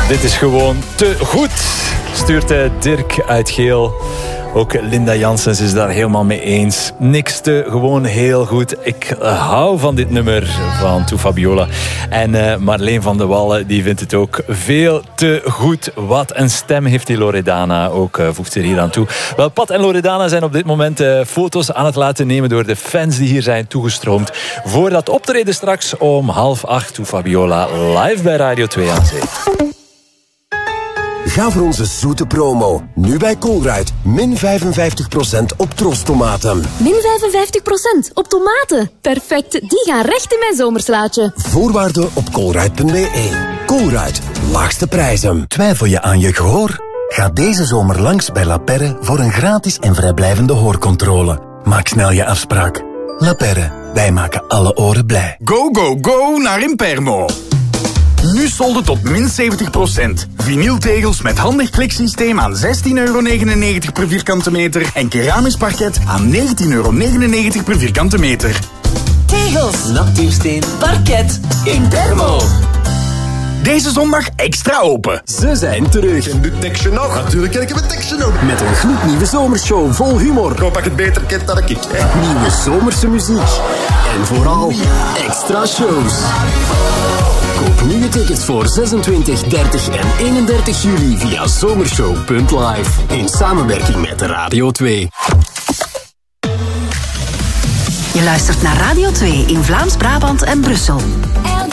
Dit is gewoon te goed, stuurt Dirk uit Geel. Ook Linda Janssens is daar helemaal mee eens. Niks te, gewoon heel goed. Ik hou van dit nummer van Toe Fabiola. En Marleen van de Wallen die vindt het ook veel te goed. Wat een stem heeft die Loredana ook, voegt ze er hier aan toe. Wel, Pat en Loredana zijn op dit moment foto's aan het laten nemen door de fans die hier zijn toegestroomd. Voor dat optreden straks om 7:30 Toe Fabiola live bij Radio 2 aan Zee. Ga voor onze zoete promo. Nu bij Colruyt. Min 55% op trostomaten. Min 55% op tomaten. Perfect, die gaan recht in mijn zomerslaatje. Voorwaarden op colruyt.be. Colruyt, laagste prijzen. Twijfel je aan je gehoor? Ga deze zomer langs bij La Perre voor een gratis en vrijblijvende hoorcontrole. Maak snel je afspraak. La Perre, wij maken alle oren blij. Go, go, go naar Impermo. Nu solden tot min 70%. Vinyltegels met handig kliksysteem aan €16,99 per vierkante meter en keramisch parket aan €19,99 per vierkante meter. Tegels, natuursteen, parket, Impermo. Deze zondag extra open. Ze zijn terug. En de tekstje nog? Natuurlijk ken ik hem het tekstje nog. Met een gloednieuwe zomershow vol humor. Ik hoop dat je het beter kent dan ik. Nieuwe zomerse muziek. En vooral extra shows. Koop nu je tickets voor 26, 30 en 31 juli via zomershow.live. In samenwerking met Radio 2. Je luistert naar Radio 2 in Vlaams-Brabant en Brussel.